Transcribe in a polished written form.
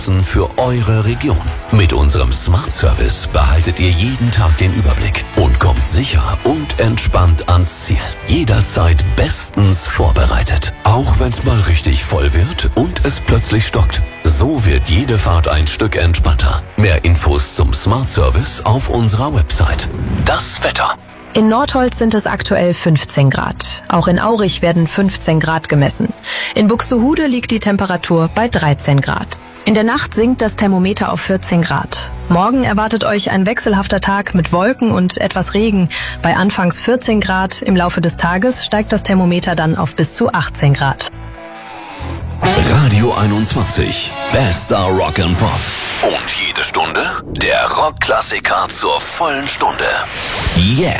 für eure Region. Mit unserem Smart Service behaltet ihr jeden Tag den Überblick und kommt sicher und entspannt ans Ziel. Jederzeit bestens vorbereitet. Auch wenn's mal richtig voll wird und es plötzlich stockt. So wird jede Fahrt ein Stück entspannter. Mehr Infos zum Smart Service auf unserer Website. Das Wetter. In Nordholz sind es aktuell 15 Grad. Auch in Aurich werden 15 Grad gemessen. In Buxtehude liegt die Temperatur bei 13 Grad. In der Nacht sinkt das Thermometer auf 14 Grad. Morgen erwartet euch ein wechselhafter Tag mit Wolken und etwas Regen. Bei anfangs 14 Grad, im Laufe des Tages steigt das Thermometer dann auf bis zu 18 Grad. Radio 21. Bester Rock and Pop. Und jede Stunde der Rockklassiker zur vollen Stunde. Jetzt.